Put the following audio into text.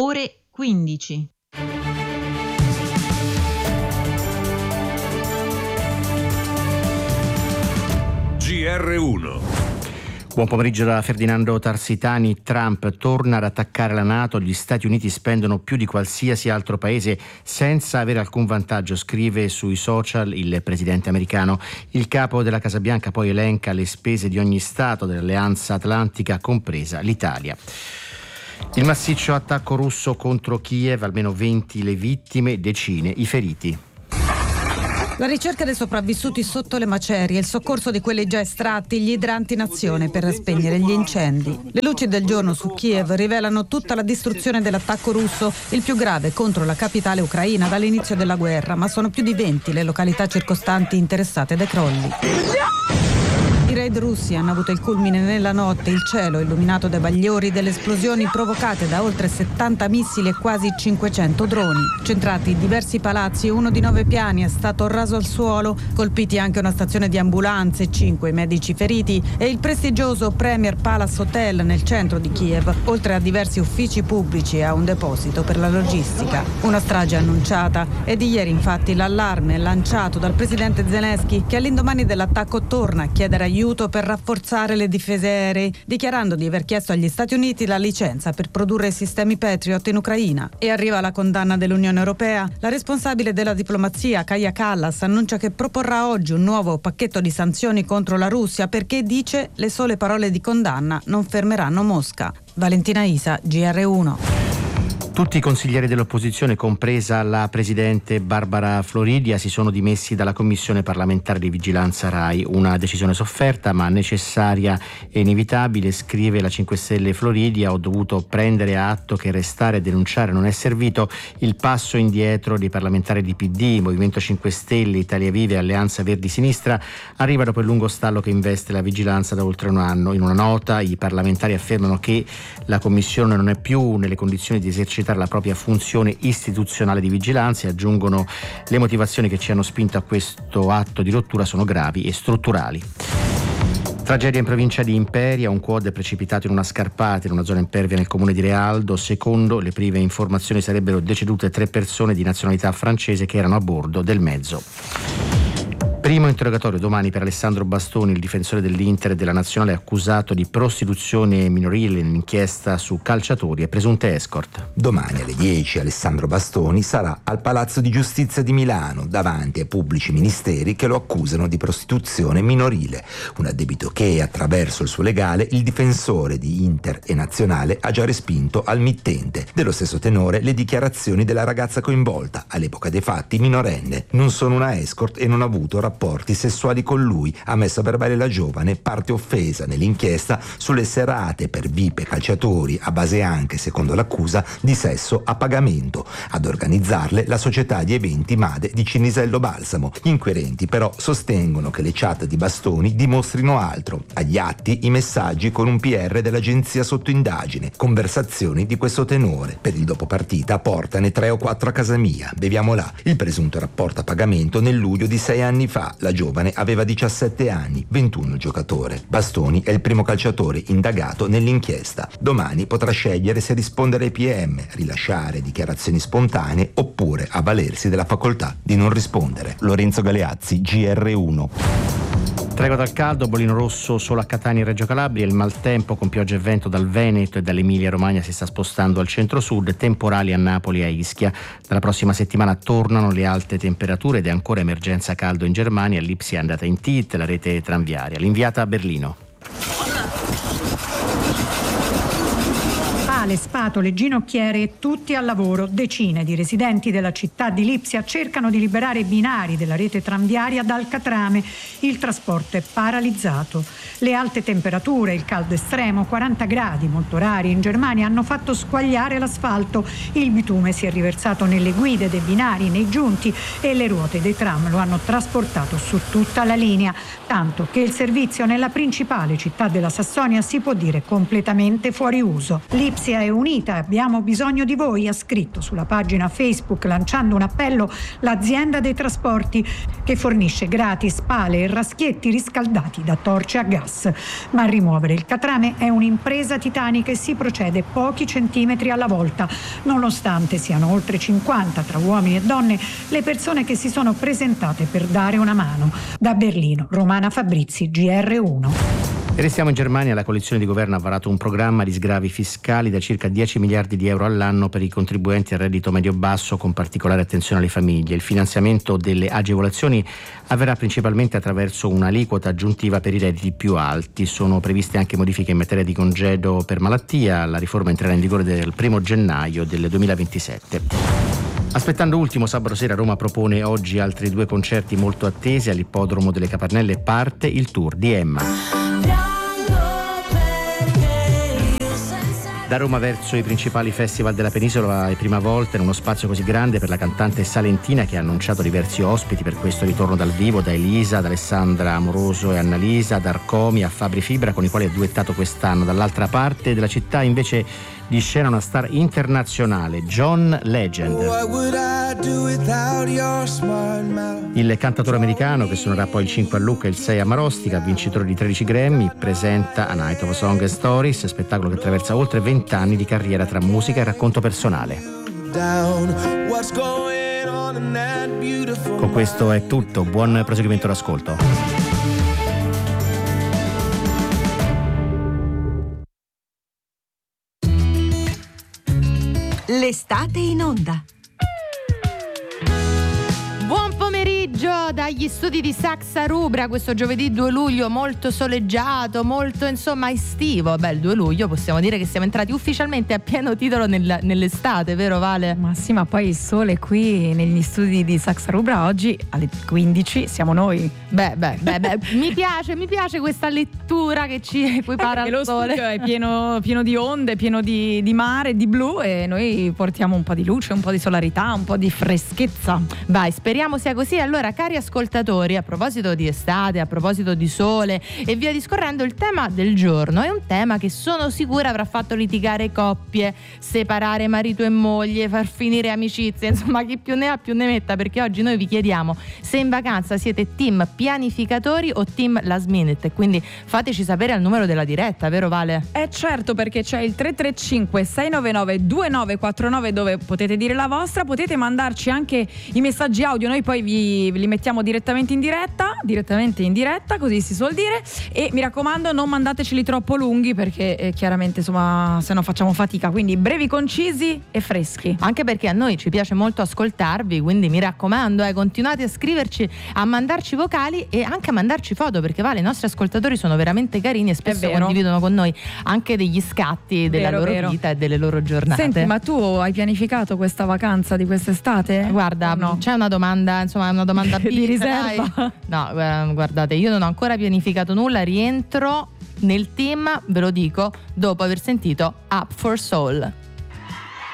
ore 15. GR1. Buon pomeriggio da Ferdinando Tarsitani. Trump torna ad attaccare la NATO. Gli Stati Uniti spendono più di qualsiasi altro paese senza avere alcun vantaggio, scrive sui social il presidente americano. Il capo della Casa Bianca poi elenca le spese di ogni Stato dell'Alleanza Atlantica, compresa l'Italia. Il massiccio attacco russo contro Kiev, almeno 20 le vittime, decine i feriti. La ricerca dei sopravvissuti sotto le macerie, il soccorso di quelli già estratti, gli idranti in azione per spegnere gli incendi. Le luci del giorno su Kiev rivelano tutta la distruzione dell'attacco russo, il più grave contro la capitale ucraina dall'inizio della guerra, ma sono più di 20 le località circostanti interessate dai crolli. I raid russi hanno avuto il culmine nella notte, il cielo illuminato dai bagliori delle esplosioni provocate da oltre 70 missili e quasi 500 droni. Centrati in diversi palazzi, uno di 9 piani è stato raso al suolo, colpiti anche una stazione di ambulanze, 5 medici feriti e il prestigioso Premier Palace Hotel nel centro di Kiev, oltre a diversi uffici pubblici e a un deposito per la logistica. Una strage annunciata e di ieri infatti l'allarme lanciato dal presidente Zelensky, che all'indomani dell'attacco torna a chiedere aiuto per rafforzare le difese aeree, dichiarando di aver chiesto agli Stati Uniti la licenza per produrre sistemi Patriot in Ucraina. E arriva la condanna dell'Unione Europea. La responsabile della diplomazia, Kaja Kallas, annuncia che proporrà oggi un nuovo pacchetto di sanzioni contro la Russia perché, dice, le sole parole di condanna non fermeranno Mosca. Valentina Isa, GR1. Tutti i consiglieri dell'opposizione, compresa la presidente Barbara Floridia, si sono dimessi dalla Commissione parlamentare di vigilanza RAI. Una decisione sofferta ma necessaria e inevitabile, scrive la 5 Stelle Floridia. Ho dovuto prendere atto che restare e denunciare non è servito. Il passo indietro dei parlamentari di PD, Movimento 5 Stelle, Italia Viva e Alleanza Verdi Sinistra arriva dopo il lungo stallo che investe la vigilanza da oltre un anno. In una nota i parlamentari affermano che la Commissione non è più nelle condizioni di esercitare la propria funzione istituzionale di vigilanza e aggiungono: le motivazioni che ci hanno spinto a questo atto di rottura sono gravi e strutturali. Tragedia in provincia di Imperia, un quad è precipitato in una scarpata in una zona impervia nel comune di Realdo. Secondo le prime informazioni sarebbero decedute 3 persone di nazionalità francese che erano a bordo del mezzo. Primo interrogatorio domani per Alessandro Bastoni, il difensore dell'Inter e della Nazionale accusato di prostituzione minorile in inchiesta su calciatori e presunte escort. Domani alle 10 Alessandro Bastoni sarà al Palazzo di Giustizia di Milano davanti ai pubblici ministeri che lo accusano di prostituzione minorile, un addebito che attraverso il suo legale il difensore di Inter e Nazionale ha già respinto al mittente. Dello stesso tenore le dichiarazioni della ragazza coinvolta, all'epoca dei fatti minorenne. Non sono una escort e non ho avuto rapporti sessuali con lui, ha messo a verbale la giovane, parte offesa nell'inchiesta sulle serate per VIP e calciatori a base anche, secondo l'accusa, di sesso a pagamento. Ad organizzarle la società di eventi Made di Cinisello Balsamo. Gli inquirenti però sostengono che le chat di Bastoni dimostrino altro. Agli atti i messaggi con un PR dell'agenzia sotto indagine, conversazioni di questo tenore. Per il dopo partita portane 3 o 4 a casa mia, beviamo là. Il presunto rapporto a pagamento nel luglio di 6 anni fa. La giovane aveva 17 anni, 21 il giocatore. Bastoni è il primo calciatore indagato nell'inchiesta. Domani potrà scegliere se rispondere ai PM, rilasciare dichiarazioni spontanee oppure avvalersi della facoltà di non rispondere. Lorenzo Galeazzi, GR1. Tregua dal caldo, bollino rosso solo a Catania e Reggio Calabria. Il maltempo con pioggia e vento dal Veneto e dall'Emilia Romagna si sta spostando al centro-sud, temporali a Napoli e a Ischia. Dalla prossima settimana tornano le alte temperature ed è ancora emergenza caldo in Germania. L'Ipsia è andata in tilt, la rete tranviaria. L'inviata a Berlino. Le spatole, ginocchiere e tutti al lavoro. Decine di residenti della città di Lipsia cercano di liberare i binari della rete tranviaria dal catrame. Il trasporto è paralizzato. Le alte temperature, il caldo estremo, 40 gradi molto rari in Germania, hanno fatto squagliare l'asfalto. Il bitume si è riversato nelle guide dei binari, nei giunti, e le ruote dei tram lo hanno trasportato su tutta la linea, tanto che il servizio nella principale città della Sassonia si può dire completamente fuori uso. Lipsia L'Italia è unita, abbiamo bisogno di voi, ha scritto sulla pagina Facebook, lanciando un appello l'azienda dei trasporti che fornisce gratis pale e raschietti riscaldati da torce a gas. Ma a rimuovere il catrame è un'impresa titanica e si procede pochi centimetri alla volta, nonostante siano oltre 50 tra uomini e donne le persone che si sono presentate per dare una mano. Da Berlino, Romana Fabrizi, GR1. E restiamo in Germania. La coalizione di governo ha varato un programma di sgravi fiscali da circa 10 miliardi di euro all'anno per i contribuenti a reddito medio-basso, con particolare attenzione alle famiglie. Il finanziamento delle agevolazioni avverrà principalmente attraverso un'aliquota aggiuntiva per i redditi più alti. Sono previste anche modifiche in materia di congedo per malattia. La riforma entrerà in vigore del 1 gennaio del 2027. Aspettando ultimo, sabato sera Roma propone oggi altri 2 concerti molto attesi. All'Ippodromo delle Capannelle parte il tour di Emma. Da Roma verso i principali festival della penisola è prima volta in uno spazio così grande per la cantante salentina, che ha annunciato diversi ospiti per questo ritorno dal vivo, da Elisa, da Alessandra Amoroso e Annalisa, da Arcomi a Fabri Fibra, con i quali ha duettato quest'anno. Dall'altra parte della città invece di scena una star internazionale, John Legend. Il cantautore americano, che suonerà poi il 5 a Lucca e il 6 a Marostica, vincitore di 13 Grammy, presenta A Night of Song and Stories, spettacolo che attraversa oltre 20 anni di carriera tra musica e racconto personale. Con questo è tutto, buon proseguimento d'ascolto. L'estate in onda. Buon pomeriggio dagli studi di Saxa Rubra, questo giovedì 2 luglio molto soleggiato, molto insomma estivo. Beh, il 2 luglio possiamo dire che siamo entrati ufficialmente a pieno titolo nell'estate, vero Vale? Ma sì, ma poi il sole qui negli studi di Saxa Rubra oggi alle 15 siamo noi. Beh, mi piace questa lettura che ci equipara al sole. Lo studio è pieno di onde, pieno di mare, di blu, e noi portiamo un po' di luce, un po' di solarità, un po' di freschezza. Vai, speriamo sia così. Allora, cari ascoltatori, a proposito di estate, a proposito di sole e via discorrendo, il tema del giorno è un tema che sono sicura avrà fatto litigare coppie, separare marito e moglie, far finire amicizie, insomma chi più ne ha più ne metta, perché oggi noi vi chiediamo se in vacanza siete team pianificatori o team last minute, quindi fateci sapere al numero della diretta, vero Vale? Certo, perché c'è il 335 699 2949 dove potete dire la vostra, potete mandarci anche i messaggi audio, noi poi vi li mettiamo direttamente in diretta, così si suol dire, e mi raccomando non mandateceli troppo lunghi perché chiaramente insomma se no facciamo fatica, quindi brevi, concisi e freschi, anche perché a noi ci piace molto ascoltarvi, quindi mi raccomando continuate a scriverci, a mandarci vocali e anche a mandarci foto, perché Vale, i nostri ascoltatori sono veramente carini e spesso condividono con noi anche degli scatti della loro vita e delle loro giornate. Senti, ma tu hai pianificato questa vacanza di quest'estate? Guarda, no? C'è una domanda, insomma, una domanda di riserva. No, guardate, io non ho ancora pianificato nulla, rientro nel team, ve lo dico, dopo aver sentito Up for Soul.